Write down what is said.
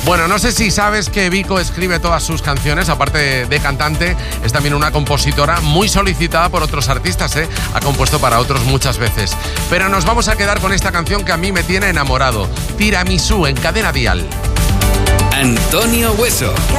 Bueno, no sé si sabes que Vico escribe todas sus canciones, aparte de cantante, es también una compositora muy solicitada por otros artistas, ¿eh? Ha compuesto para otros muchas veces. Pero nos vamos a quedar con esta canción que a mí me tiene enamorado. Tiramisú en Cadena Dial. Antonio Hueso.